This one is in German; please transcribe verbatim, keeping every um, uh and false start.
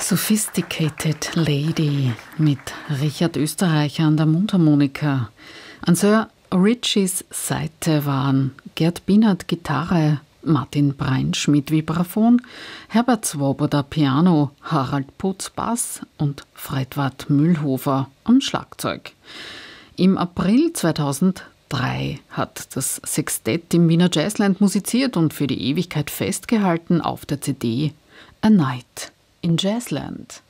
Sophisticated Lady mit Richard Österreicher an der Mundharmonika. An Sir Richies Seite waren Gerd Bienert Gitarre, Martin Breinschmidt Vibraphon, Herbert Swoboda Piano, Harald Putz Bass und Fredward Mühlhofer am Schlagzeug. Im April zweitausenddrei hat das Sextett im Wiener Jazzland musiziert und für die Ewigkeit festgehalten auf der C D A Night in Jazzland.